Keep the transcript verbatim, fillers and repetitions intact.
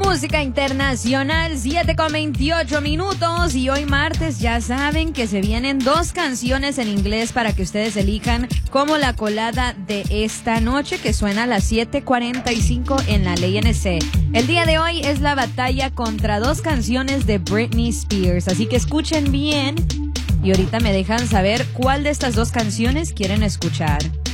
Música internacional, siete con veintiocho minutos. Y hoy martes ya saben que se vienen dos canciones en inglés para que ustedes elijan como la colada de esta noche, que suena a las siete cuarenta y cinco en la Ley N C. El día de hoy es la batalla contra dos canciones de Britney Spears, así que escuchen bien y ahorita me dejan saber cuál de estas dos canciones quieren escuchar.